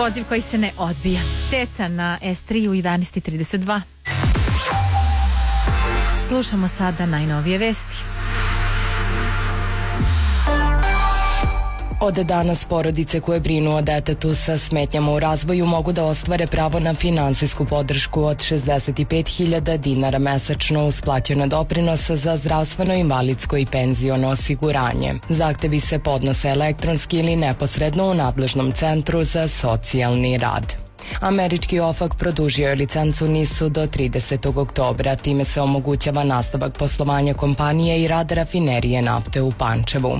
Poziv koji se ne odbija. Ceca na S3 u 11:32. Slušamo sada najnovije vesti. Od danas porodice koje brinu o detetu sa smetnjama u razvoju mogu da ostvare pravo na finansijsku podršku od 65.000 dinara mesečno uz plaćene doprinose za zdravstveno, invalidsko i penziono osiguranje. Zahtevi se podnose elektronski ili neposredno u nadležnom centru za socijalni rad. Američki OFAC produžio je licencu NIS-u do 30. oktobra. Time se omogućava nastavak poslovanja kompanije i rad rafinerije nafte u Pančevu.